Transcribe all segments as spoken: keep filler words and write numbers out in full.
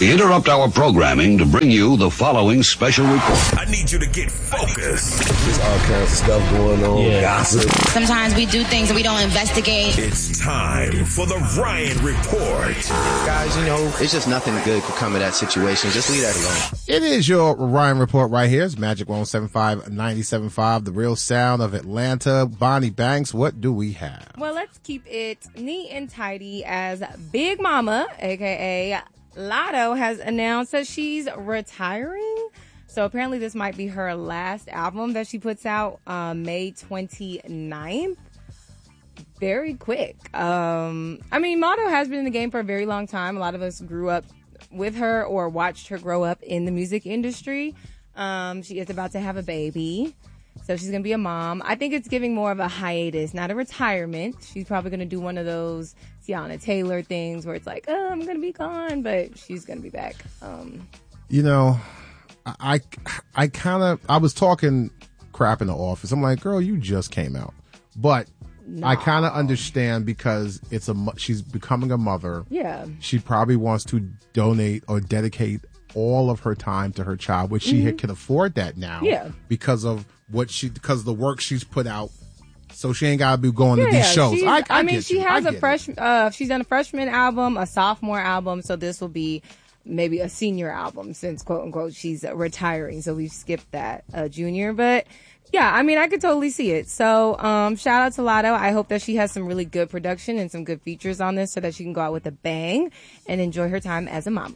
We interrupt our programming to bring you the following special report. I need you to get focused. There's all kinds of stuff going on. Yeah. Gossip. Sometimes we do things and we don't investigate. It's time for the Ryan Report. Guys, you know, it's just nothing good could come of that situation. Just leave that alone. It is your Ryan Report right here. It's Magic one oh seven point five, ninety-seven point five, the real sound of Atlanta. Bonnie Banks, what do we have? Well, let's keep it neat and tidy as Big Mama, a k a. Latto, has announced that she's retiring. So apparently this might be her last album that she puts out um, May twenty-ninth. Very quick. Um, I mean, Latto has been in the game for a very long time. A lot of us grew up with her or watched her grow up in the music industry. Um, she is about to have a baby. So she's going to be a mom. I think it's giving more of a hiatus, not a retirement. She's probably going to do one of those Tiana Taylor things where it's like, oh, I'm going to be gone, but she's going to be back. Um, you know, I, I kind of, I was talking crap in the office. I'm like, girl, you just came out. But no. I kind of understand because it's a, she's becoming a mother. Yeah. She probably wants to donate or dedicate all of her time to her child, which she mm-hmm. can afford that now. Yeah. Because of what she, because of the work she's put out. So she ain't got to be going yeah, to these shows. I, I, I mean, she you. has I a freshman, uh, she's done a freshman album, a sophomore album. So this will be maybe a senior album since quote unquote she's retiring. So we've skipped that, uh, junior, but yeah, I mean, I could totally see it. So, um, shout out to Latto. I hope that she has some really good production and some good features on this so that she can go out with a bang and enjoy her time as a mama.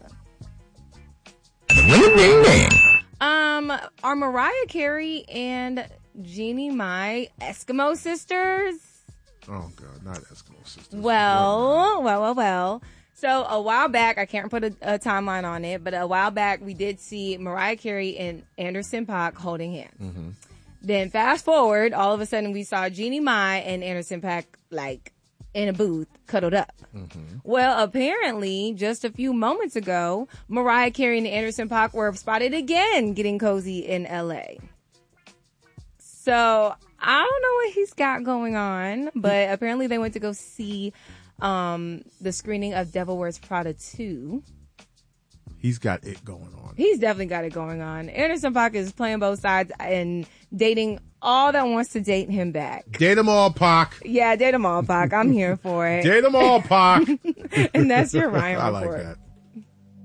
Um, are Mariah Carey and Jeannie Mai Eskimo sisters? Oh God, not Eskimo sisters. Well, well, well, well. So a while back, I can't put a, a timeline on it, but a while back we did see Mariah Carey and Anderson .Paak holding hands. Mm-hmm. Then fast forward, all of a sudden we saw Jeannie Mai and Anderson .Paak like in a booth, cuddled up. Mm-hmm. Well, apparently, just a few moments ago, Mariah Carey and Anderson .Paak were spotted again getting cozy in L A. So I don't know what he's got going on, but apparently they went to go see um, the screening of Devil Wears Prada two. He's got it going on. He's definitely got it going on. Anderson .Paak is playing both sides and dating all that wants to date him back. Date them all, Pac. Yeah, date them all, Pac. I'm here for it. Date them all, Pac. And that's your Ryan I Report. like that.